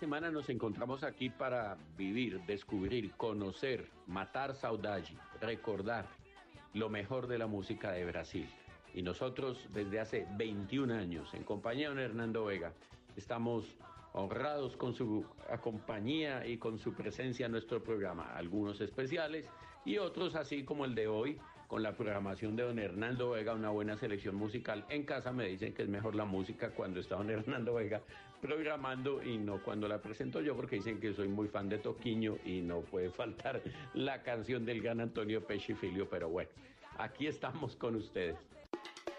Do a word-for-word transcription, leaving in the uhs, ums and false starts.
semana nos encontramos aquí para vivir, descubrir, conocer, matar saudade, recordar lo mejor de la música de Brasil. Y nosotros desde hace veintiún años, en compañía de don Hernando Vega, estamos honrados con su compañía y con su presencia en nuestro programa, algunos especiales y otros así como el de hoy, con la programación de don Hernando Vega, una buena selección musical. En casa me dicen que es mejor la música cuando está don Hernando Vega programando y no cuando la presento yo, porque dicen que soy muy fan de Toquiño y no puede faltar la canción del gran Antonio Pesci Filho, pero bueno, aquí estamos con ustedes.